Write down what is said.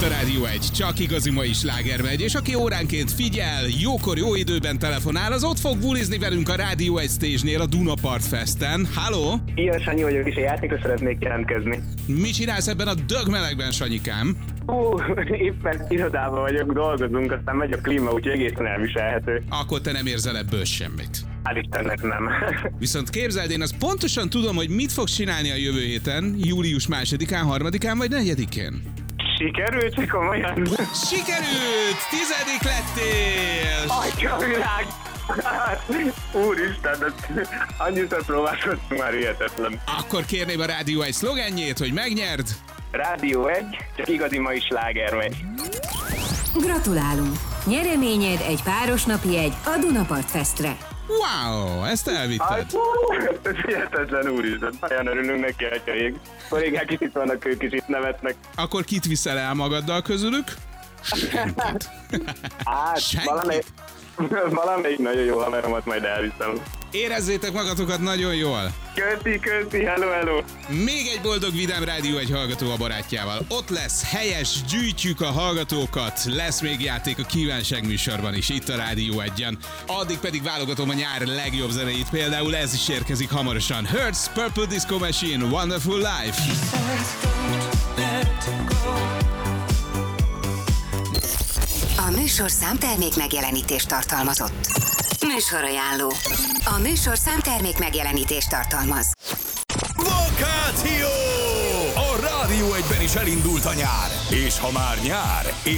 Rádió 1, csak igazi mai sláger megy, és aki óránként figyel, jókor, jó időben telefonál, az ott fog bulizni velünk a Rádió 1 stage-nél a Dunapart Festen. Halló! Ilyen Sanyi vagyok, és a játékra szeretnék jelentkezni. Mi csinálsz ebben a dögmelegben, Sanyikám? Éppen irodában vagyok, dolgozunk, aztán megy a klíma, úgyhogy egészen elviselhető. Akkor te nem érzel ebből semmit. Hál' Istennek nem. Viszont képzeld, én azt pontosan tudom, hogy mit fogsz csinálni a jövő héten, július 2-án, 3-án vagy 4-én. Sikerült, csak komolyan? Sikerült! 10. lettél! Atya világ! Úristen, annyiszor próbálkoztunk, már hihetetlen. Akkor kérném a Rádió 1 szlogenjét, hogy megnyerd. Rádió 1, csak igazi mai sláger megy. Gratulálunk! Nyereményed egy párosnapi jegy a Dunapart Festre. Wow, ezt elvitted. Ez hihetetlen, úristen. Nagyon örülünk neki, atyaik. Kollégák itt vannak, ők is itt nevetnek. Akkor kit viszel el magaddal közülük? Senkit. Senkit. Valamelyik nagyon jó haveromat majd elviszem. Érezzétek magatokat nagyon jól. Köszi, hello. Még egy boldog Vidám Rádió 1 hallgató a barátjával. Ott lesz helyes, gyűjtjük a hallgatókat. Lesz még játék a kívánság műsorban is, itt a Rádió 1-en. Addig pedig válogatom a nyár legjobb zeneit, például ez is érkezik hamarosan. Hertz, Purple Disco Machine, Wonderful Life. A műsorszám termék megjelenítést tartalmazott. Műsorajánló. A műsorszám termék megjelenítést tartalmaz. Vakáció! A Rádió 1-ben is elindult a nyár. És ha már nyár,